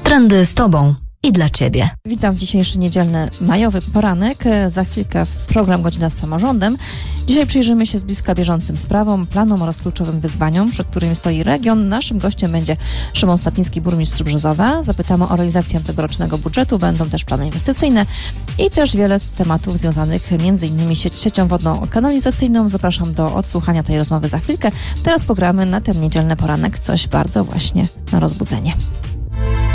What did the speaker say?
Trendy z Tobą i dla Ciebie. Witam w dzisiejszy niedzielny majowy poranek. Za chwilkę w program Godzina z Samorządem. Dzisiaj przyjrzymy się z bliska bieżącym sprawom, planom oraz kluczowym wyzwaniom, przed którymi stoi region. Naszym gościem będzie Szymon Stapiński, burmistrz Brzozowa. Zapytamy o realizację tegorocznego budżetu, będą też plany inwestycyjne i też wiele tematów związanych m.in. siecią wodno-kanalizacyjną. Zapraszam do odsłuchania tej rozmowy za chwilkę. Teraz pogramy na ten niedzielny poranek coś bardzo właśnie na rozbudzenie.